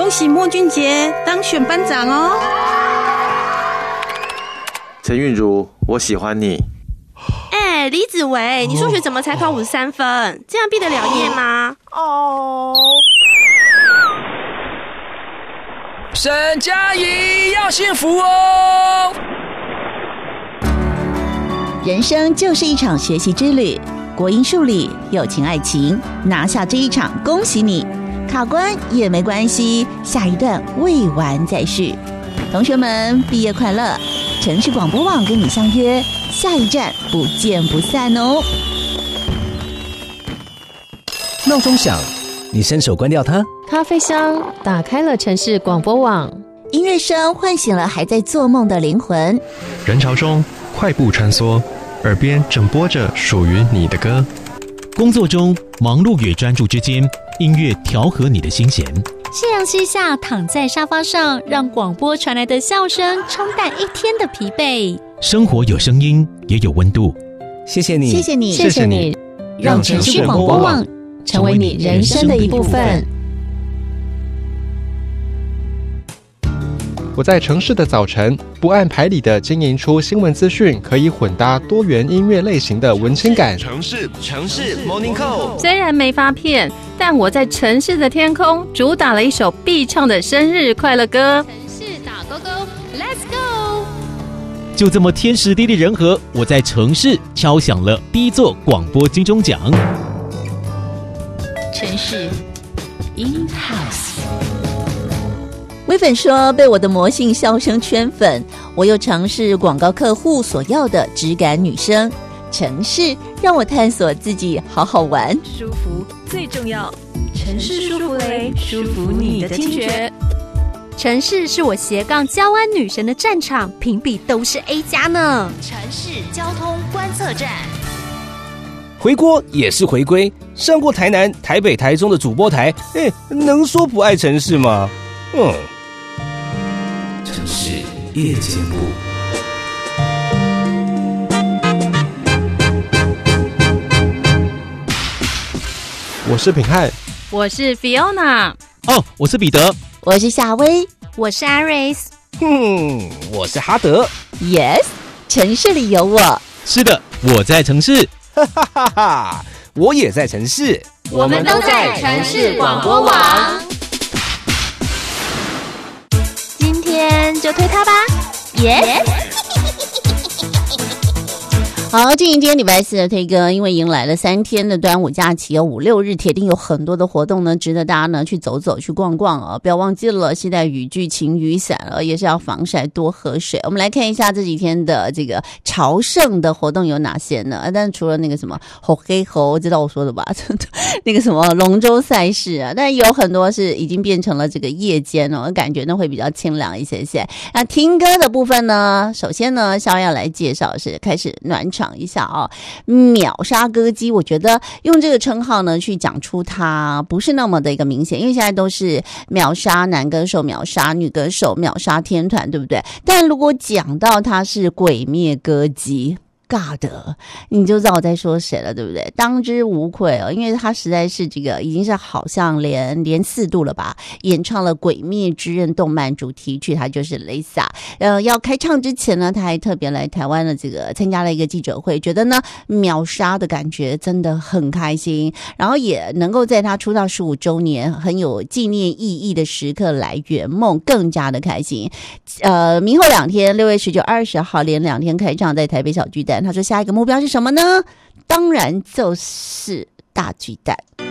恭喜莫俊杰当选班长哦！ 陈韵如，我喜欢你。 李子维，你数学怎么才考53分？这样毕得了业吗？ 沈佳宜要幸福哦！ 人生就是一场学习之旅，国英数理、友情爱情，拿下这一场，恭喜你！卡关也没关系，下一段未完待续。同学们，毕业快乐！城市广播网跟你相约，下一站不见不散哦。 闹钟响，你伸手关掉它。 咖啡香打开了城市广播网， 音乐声唤醒了还在做梦的灵魂。 人潮中快步穿梭，耳边正播着属于你的歌。 工作中忙碌与专注之间，音乐调和你的心弦。 夕阳西下，躺在沙发上，让广播传来的笑声冲淡一天的疲惫。 生活有声音，也有温度。 谢谢你， 谢谢你， 谢谢你， 让城市广播网成为你人生的一部分。 我在城市的早晨，不按牌理的经营出新闻资讯，可以混搭多元音乐类型的文青感。 城市 Morning Call， 虽然没发片，但我在城市的天空主打了一首必唱的生日快乐歌。 城市打勾勾 ，Let's go！ 就这么天时地利人和，我在城市敲响了第一座广播金钟奖。 城市 In House。 微粉说被我的魔性笑声圈粉，我又尝试广告客户所要的质感女生。城市让我探索自己，好好玩。 舒服最重要，城市舒服雷，舒服你的听觉。 城市是我斜杠交湾女神的战场，评比都是 A+ 呢。 城市交通观测站， 回锅也是回归，上过台南、台北、台中的主播台，能说不爱城市吗？ 城市夜间部， 我是品翰， 我是 Fiona， 我是彼得， 我是夏薇， 我是 Aris， 我是哈德。 Yes， 城市里有我。 是的，我在城市。 哈哈哈哈！我也在城市， 我们都在城市广播网。今天就推它吧，耶！ 好，今天礼拜四的推歌，因为迎来了3天的端午假期5、6日，铁定有很多的活动呢，值得大家呢去走走、去逛逛啊！不要忘记了携带雨具、晴雨伞也是要防晒、多喝水。我们来看一下这几天的这个朝圣的活动有哪些呢？但除了那个什么吼黑猴，知道我说的吧？那个什么龙舟赛事啊，但有很多是已经变成了这个夜间感觉呢会比较清凉一些些。那听歌的部分呢，首先呢，肖要来介绍是开始暖场一下秒杀歌姬，我觉得用这个称号呢去讲出它不是那么的一个明显，因为现在都是秒杀男歌手、秒杀女歌手、秒杀天团，对不对？但如果讲到他是鬼灭歌姬God， 你就知道我在说谁了，对不对？当之无愧因为他实在是这个已经是好像连4度了吧，演唱了《鬼灭之刃》动漫主题曲，他就是 Lisa。要开唱之前呢，他还特别来台湾的这个参加了一个记者会，觉得呢秒杀的感觉真的很开心，然后也能够在他出道15周年很有纪念意义的时刻来圆梦，更加的开心。明后2天6月19、20号连2天开唱在台北小巨蛋。他说下一个目标是什么呢？当然就是大巨蛋。